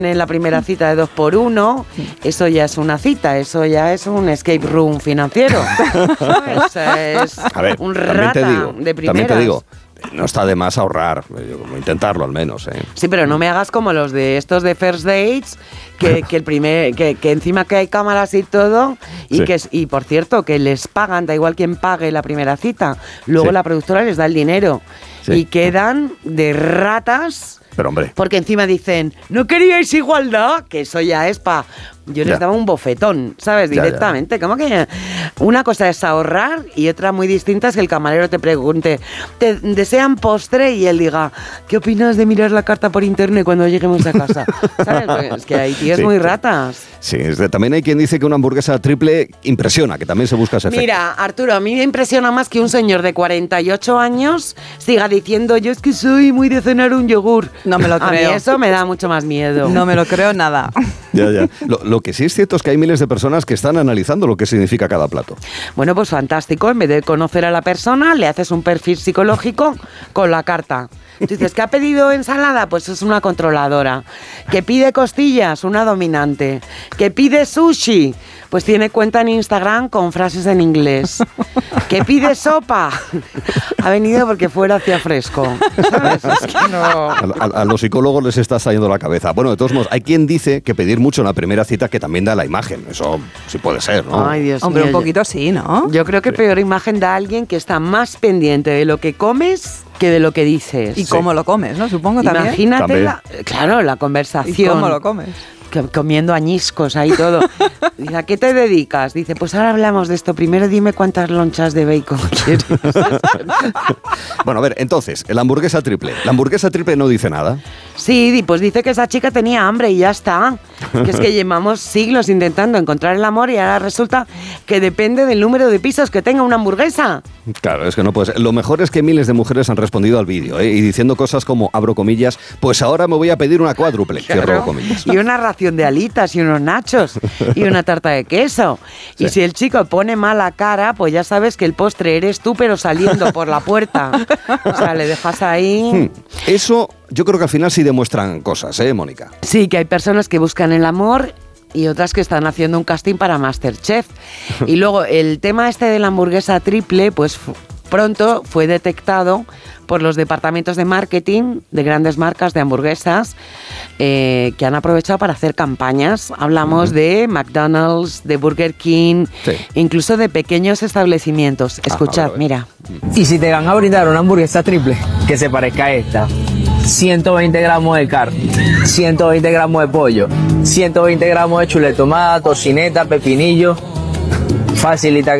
en la primera cita de 2x1, eso ya es una cita, eso ya es un escape room financiero. ¿Sabes? Es A ver, un también rata te digo, de primeras. también te digo, no está de más ahorrar, como intentarlo al menos. Sí, pero no me hagas como los de estos de First Dates, que encima que hay cámaras y todo, y Sí. y por cierto, que les pagan, da igual quién pague la primera cita, luego Sí. la productora les da el dinero, Sí. y quedan de ratas. Pero hombre, Porque encima dicen, ¿no queríais igualdad? Que eso ya es pa... Yo les Ya. daba un bofetón, ¿sabes? Ya, Directamente. ¿Cómo que una cosa es ahorrar y otra muy distinta es que el camarero te pregunte, ¿te desean postre? Y él diga, ¿qué opinas de mirar la carta por internet cuando lleguemos a casa? ¿Sabes? Porque es que hay tíos Sí, muy sí. ratas. sí, también hay quien dice que una hamburguesa triple impresiona, que también se busca ese efecto. Mira, Arturo, a mí me impresiona más que un señor de 48 años siga diciendo, yo es que soy muy de cenar un yogur. No me lo A mí creo. eso me da mucho más miedo. No me lo creo nada. Ya. Lo que sí es cierto es que hay miles de personas que están analizando lo que significa cada plato. Bueno, pues fantástico. En vez de conocer a la persona, le haces un perfil psicológico con la carta. Tú dices, ¿qué ha pedido ensalada? Pues es una controladora. ¿Que pide costillas? Una dominante. ¿Que pide sushi? Pues tiene cuenta en Instagram con frases en inglés. ¿Que pide sopa? Ha venido porque fuera hacía fresco. ¿Sabes? Es que no... A los psicólogos les está saliendo la cabeza. Bueno, de todos modos, hay quien dice que pedir mucho en la primera cita que también da la imagen. Eso sí puede ser, ¿no? Ay, Dios Hombre, mío. un poquito sí, ¿no? Yo creo que Sí. peor imagen da alguien que está más pendiente de lo que comes que de lo que dices. Y cómo lo comes, ¿no? Supongo también. Imagínate, También. claro, la ¿Y conversación. cómo lo comes? Comiendo añiscos ahí todo. Dice, ¿a qué te dedicas? Dice, pues ahora hablamos de esto. Primero dime cuántas lonchas de bacon quieres. Bueno, a ver, entonces, la hamburguesa triple. La hamburguesa triple no dice nada. Sí, pues dice que esa chica tenía hambre y ya está. Que es que llevamos siglos intentando encontrar el amor y ahora resulta que depende del número de pisos que tenga una hamburguesa. Claro, es que no puede ser. Lo mejor es que miles de mujeres han respondido al vídeo, y diciendo cosas como, abro comillas, pues ahora me voy a pedir una cuádruple, cierro Claro. comillas. Y una ración de alitas y unos nachos y una tarta de queso. Sí. Y si el chico pone mala cara, pues ya sabes que el postre eres tú, pero saliendo por la puerta. O sea, le dejas ahí. Eso yo creo que al final sí demuestran cosas, Mónica. Sí, que hay personas que buscan el amor y otras que están haciendo un casting para MasterChef. Y luego el tema este de la hamburguesa triple, pues pronto fue detectado por los departamentos de marketing de grandes marcas de hamburguesas que han aprovechado para hacer campañas. Hablamos de McDonald's, de Burger King, Sí. incluso de pequeños establecimientos. Escuchad, a ver. mira. Y si te van a brindar una hamburguesa triple que se parezca a esta, 120 gramos de carne, 120 gramos de pollo, 120 gramos de chuleta, tomate, tocineta, pepinillo, facilita,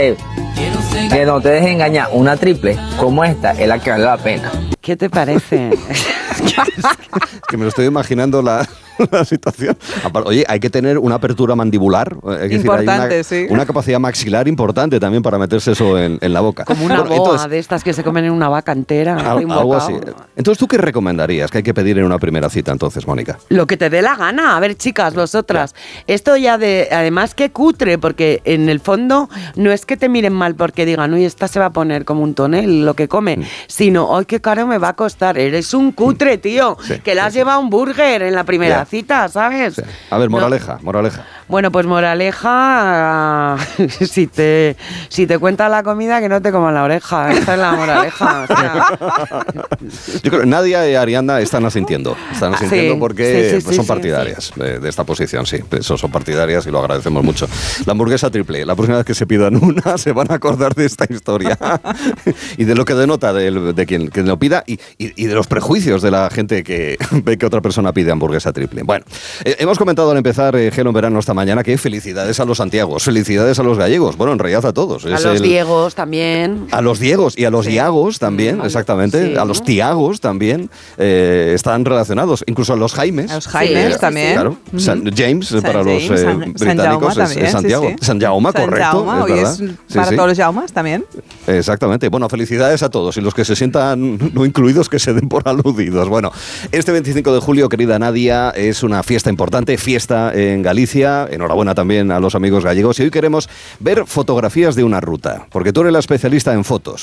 que no te dejes engañar, una triple como esta es la que vale la pena. ¿Qué te parece? Que me lo estoy imaginando la situación. Aparte, oye, hay que tener una apertura mandibular. Hay que Importante, decir, hay sí. una capacidad maxilar importante también para meterse eso en la boca. Como una Bueno, boa entonces, de estas que se comen en una vaca entera. un algo bocado. así. Entonces, ¿tú qué recomendarías que hay que pedir en una primera cita entonces, Mónica? Lo que te dé la gana. A ver, chicas, vosotras. Esto ya de... Además, qué cutre, porque en el fondo no es que te miren mal porque digan, uy, esta se va a poner como un tonel lo que come, sino, ay, qué caro me va a costar. Eres un cutre, tío, Sí, que le has llevado un burger en la primera Ya. cita, ¿sabes? Sí. A ver, No. moraleja. Bueno, pues moraleja, si te cuenta la comida, que no te coman la oreja. Esa es la moraleja. O sea, Yo creo que Nadia y Arianda están asintiendo. Están asintiendo Sí, porque sí, sí, pues, son sí, partidarias de esta posición, sí. Eso son partidarias y lo agradecemos mucho. La hamburguesa triple. La próxima vez que se pidan una, se van a acordar de esta historia. Y de lo que denota de quien lo pida y de los prejuicios de la gente que ve que otra persona pide hamburguesa triple. Bueno, hemos comentado al empezar Gelo en Verano esta mañana que felicidades a los santiagos, felicidades a los gallegos. Bueno, en realidad a todos. a los Diegos también. A los Diegos y a los Sí. Iagos también, exactamente. sí. A los Tiagos también están relacionados. Incluso a los Jaimes. A los Jaimes sí, también. Claro. James San para James, los San británicos Jaume es también, Santiago. sí, sí. San Jaume, correcto. Jaume, es hoy verdad. es Sí, para sí. todos los Jaumes también. Exactamente. Bueno, felicidades a todos y los que se sientan no incluidos que se den por aludidos. Bueno, este 25 de julio, querida Nadia, es una fiesta importante, fiesta en Galicia. Enhorabuena también a los amigos gallegos. Y hoy queremos ver fotografías de una ruta, porque tú eres la especialista en fotos.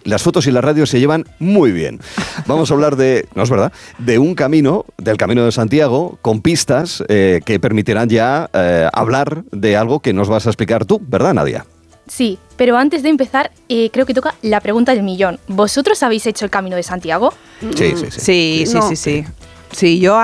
las fotos y la radio se llevan muy bien. Vamos a hablar no es verdad, de un camino, del Camino de Santiago, con pistas que permitirán ya hablar de algo que nos vas a explicar tú, ¿verdad, Nadia? Sí, pero antes de empezar, creo que toca la pregunta del millón. ¿Vosotros habéis hecho el Camino de Santiago? Sí. Sí. Sí, yo